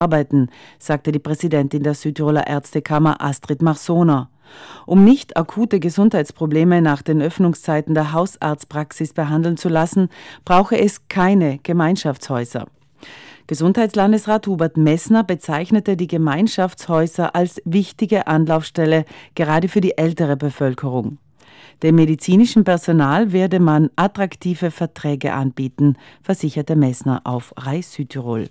arbeiten, sagte die Präsidentin der Südtiroler Ärztekammer Astrid Marsoner. Um nicht akute Gesundheitsprobleme nach den Öffnungszeiten der Hausarztpraxis behandeln zu lassen, brauche es keine Gemeinschaftshäuser. Gesundheitslandesrat Hubert Messner bezeichnete die Gemeinschaftshäuser als wichtige Anlaufstelle, gerade für die ältere Bevölkerung. Dem medizinischen Personal werde man attraktive Verträge anbieten, versicherte Messner auf RAI Südtirol.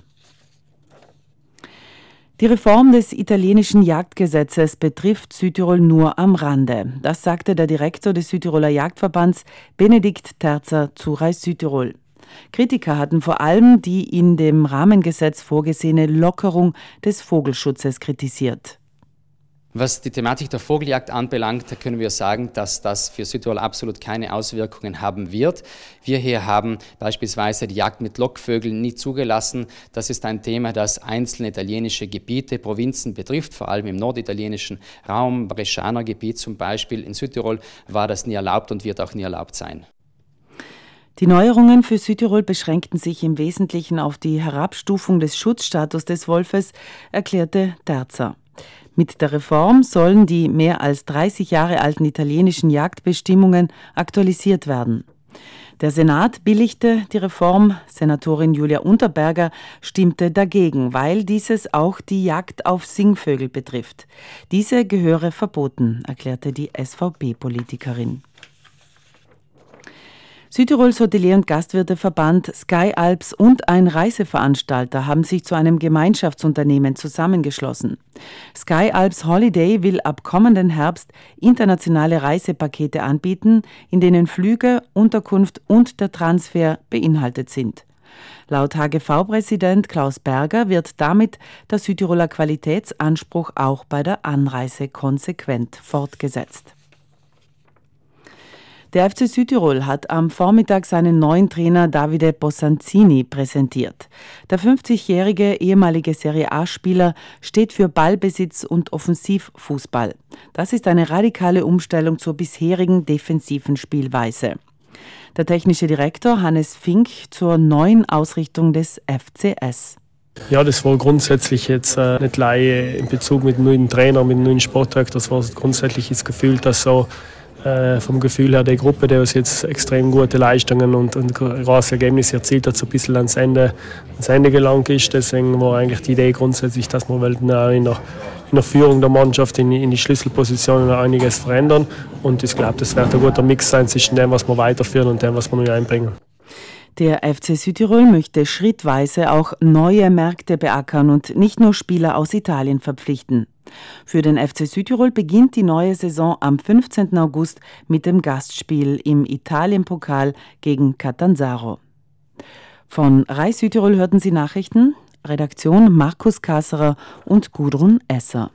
Die Reform des italienischen Jagdgesetzes betrifft Südtirol nur am Rande. Das sagte der Direktor des Südtiroler Jagdverbands Benedikt Terzer zu RAI Südtirol. Kritiker hatten vor allem die in dem Rahmengesetz vorgesehene Lockerung des Vogelschutzes kritisiert. Was die Thematik der Vogeljagd anbelangt, können wir sagen, dass das für Südtirol absolut keine Auswirkungen haben wird. Wir hier haben beispielsweise die Jagd mit Lockvögeln nie zugelassen. Das ist ein Thema, das einzelne italienische Gebiete, Provinzen betrifft, vor allem im norditalienischen Raum, Brescianer Gebiet zum Beispiel. In Südtirol war das nie erlaubt und wird auch nie erlaubt sein. Die Neuerungen für Südtirol beschränkten sich im Wesentlichen auf die Herabstufung des Schutzstatus des Wolfes, erklärte Terzer. Mit der Reform sollen die mehr als 30 Jahre alten italienischen Jagdbestimmungen aktualisiert werden. Der Senat billigte die Reform, Senatorin Julia Unterberger stimmte dagegen, weil dieses auch die Jagd auf Singvögel betrifft. Diese gehöre verboten, erklärte die SVP-Politikerin. Südtirols Hotelier- und Gastwirteverband, Sky Alps und ein Reiseveranstalter haben sich zu einem Gemeinschaftsunternehmen zusammengeschlossen. Sky Alps Holiday will ab kommenden Herbst internationale Reisepakete anbieten, in denen Flüge, Unterkunft und der Transfer beinhaltet sind. Laut HGV-Präsident Klaus Berger wird damit der Südtiroler Qualitätsanspruch auch bei der Anreise konsequent fortgesetzt. Der FC Südtirol hat am Vormittag seinen neuen Trainer Davide Bosanzini präsentiert. Der 50-jährige ehemalige Serie-A-Spieler steht für Ballbesitz und Offensivfußball. Das ist eine radikale Umstellung zur bisherigen defensiven Spielweise. Der technische Direktor Hannes Fink zur neuen Ausrichtung des FCS. Ja, das war grundsätzlich jetzt nicht gleich in Bezug mit dem neuen Trainer, mit dem neuen Sportdirektor. Das war grundsätzlich das Gefühl, dass so vom Gefühl her, die Gruppe, die uns jetzt extrem gute Leistungen und große Ergebnisse erzielt hat, so ein bisschen ans Ende gelangt ist. Deswegen war eigentlich die Idee grundsätzlich, dass wir in der Führung der Mannschaft in die Schlüsselpositionen einiges verändern. Und ich glaube, das wird ein guter Mix sein zwischen dem, was wir weiterführen und dem, was wir neu einbringen. Der FC Südtirol möchte schrittweise auch neue Märkte beackern und nicht nur Spieler aus Italien verpflichten. Für den FC Südtirol beginnt die neue Saison am 15. August mit dem Gastspiel im Italienpokal gegen Catanzaro. Von RAI Südtirol hörten Sie Nachrichten, Redaktion Markus Kasserer und Gudrun Esser.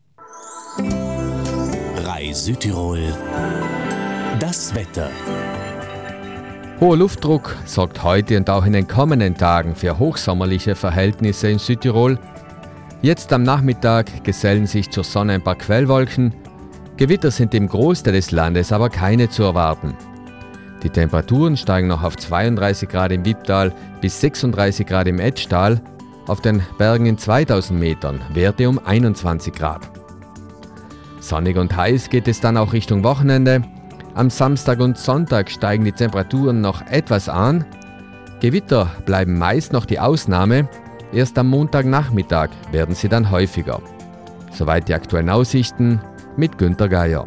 RAI Südtirol, das Wetter. Hoher Luftdruck sorgt heute und auch in den kommenden Tagen für hochsommerliche Verhältnisse in Südtirol. Jetzt am Nachmittag gesellen sich zur Sonne ein paar Quellwolken. Gewitter sind im Großteil des Landes aber keine zu erwarten. Die Temperaturen steigen noch auf 32 Grad im Wipptal bis 36 Grad im Etschtal. Auf den Bergen in 2000 Metern Werte um 21 Grad. Sonnig und heiß geht es dann auch Richtung Wochenende. Am Samstag und Sonntag steigen die Temperaturen noch etwas an. Gewitter bleiben meist noch die Ausnahme. Erst am Montagnachmittag werden sie dann häufiger. Soweit die aktuellen Aussichten mit Günter Geier.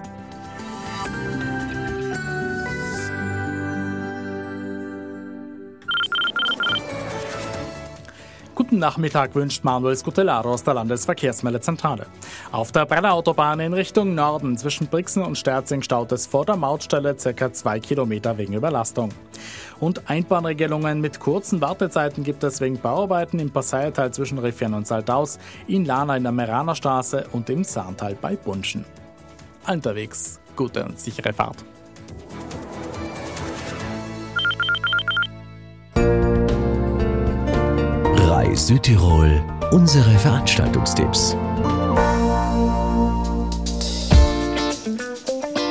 Guten Nachmittag wünscht Manuel Scutellaro aus der Landesverkehrsmeldezentrale. Auf der Brenner Autobahn in Richtung Norden zwischen Brixen und Sterzing staut es vor der Mautstelle ca. 2 Kilometer wegen Überlastung. Und Einbahnregelungen mit kurzen Wartezeiten gibt es wegen Bauarbeiten im Passaiertal zwischen Riffian und Saltaus, in Lana in der Meranerstraße und im Saarntal bei Bunschen. Unterwegs gute und sichere Fahrt. RAI Südtirol, unsere Veranstaltungstipps.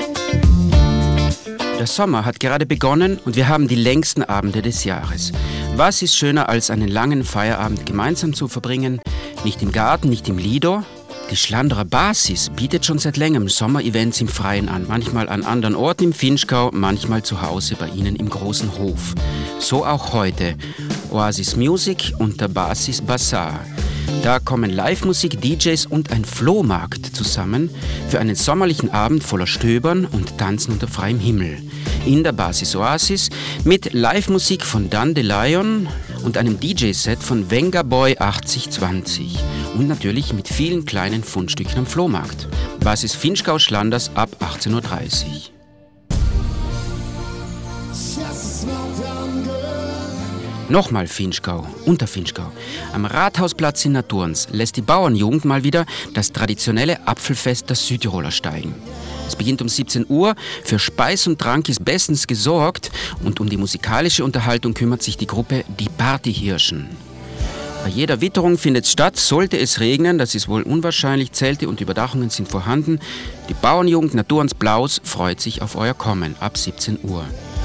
Der Sommer hat gerade begonnen und wir haben die längsten Abende des Jahres. Was ist schöner, als einen langen Feierabend gemeinsam zu verbringen? Nicht im Garten, nicht im Lido. Die Schlanderer Basis bietet schon seit längerem Sommerevents im Freien an. Manchmal an anderen Orten im Vinschgau, manchmal zu Hause bei Ihnen im großen Hof. So auch heute. Oasis Music und der Basis Bazaar. Da kommen Live-Musik, DJs und ein Flohmarkt zusammen für einen sommerlichen Abend voller Stöbern und Tanzen unter freiem Himmel. In der Basis Oasis mit Live-Musik von Dandelion und einem DJ-Set von Venga Boy 8020 und natürlich mit vielen kleinen Fundstücken am Flohmarkt. Basis Vinschgau Schlanders ab 18:30 Uhr. Nochmal Vinschgau, unter Vinschgau. Am Rathausplatz in Naturns lässt die Bauernjugend mal wieder das traditionelle Apfelfest der Südtiroler steigen. Es beginnt um 17 Uhr, für Speis und Trank ist bestens gesorgt und um die musikalische Unterhaltung kümmert sich die Gruppe Die Partyhirschen. Bei jeder Witterung findet es statt, sollte es regnen, das ist wohl unwahrscheinlich, Zelte und Überdachungen sind vorhanden. Die Bauernjugend Naturns Blaus freut sich auf euer Kommen ab 17 Uhr.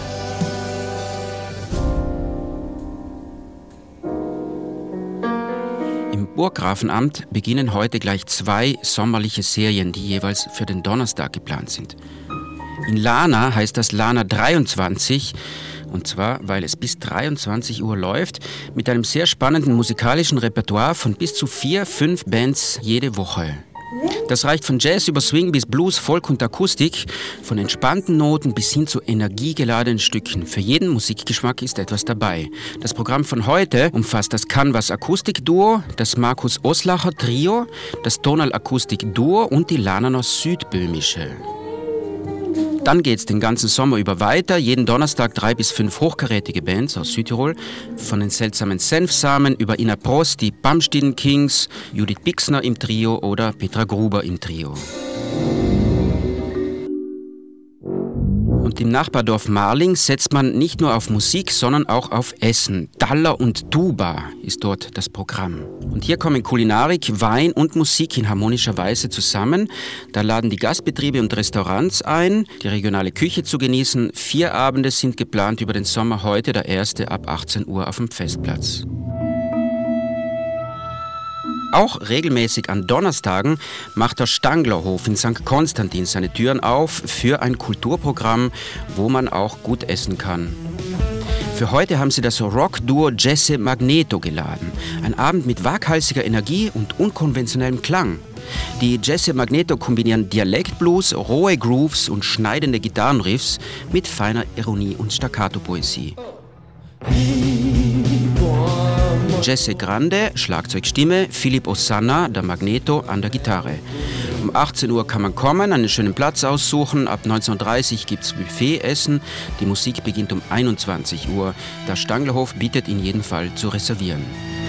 Im Burggrafenamt beginnen heute gleich 2 sommerliche Serien, die jeweils für den Donnerstag geplant sind. In Lana heißt das Lana 23, und zwar, weil es bis 23 Uhr läuft, mit einem sehr spannenden musikalischen Repertoire von bis zu 4-5 Bands jede Woche. Das reicht von Jazz über Swing bis Blues, Folk und Akustik, von entspannten Noten bis hin zu energiegeladenen Stücken. Für jeden Musikgeschmack ist etwas dabei. Das Programm von heute umfasst das Canvas Akustik-Duo, das Markus Oslacher Trio, das Tonal Akustik-Duo und die Lananer Südböhmische. Dann geht's den ganzen Sommer über weiter. Jeden Donnerstag 3 bis 5 hochkarätige Bands aus Südtirol. Von den seltsamen Senfsamen über Ina Prost, die Bamstiden Kings, Judith Bixner im Trio oder Petra Gruber im Trio. Und im Nachbardorf Marling setzt man nicht nur auf Musik, sondern auch auf Essen. Daller und Tuba ist dort das Programm. Und hier kommen Kulinarik, Wein und Musik in harmonischer Weise zusammen. Da laden die Gastbetriebe und Restaurants ein, die regionale Küche zu genießen. 4 Abende sind geplant über den Sommer, heute der erste ab 18 Uhr auf dem Festplatz. Auch regelmäßig an Donnerstagen macht der Stanglerhof in St. Konstantin seine Türen auf für ein Kulturprogramm, wo man auch gut essen kann. Für heute haben sie das Rock-Duo Jesse Magneto geladen. Ein Abend mit waghalsiger Energie und unkonventionellem Klang. Die Jesse Magneto kombinieren Dialektblues, rohe Grooves und schneidende Gitarrenriffs mit feiner Ironie und Staccato-Poesie. Jesse Grande, Schlagzeugstimme, Philipp Osanna, der Magneto, an der Gitarre. Um 18 Uhr kann man kommen, einen schönen Platz aussuchen. Ab 19:30 Uhr gibt es Buffet-Essen. Die Musik beginnt um 21 Uhr. Der Stanglerhof bietet in jedem Fall zu reservieren.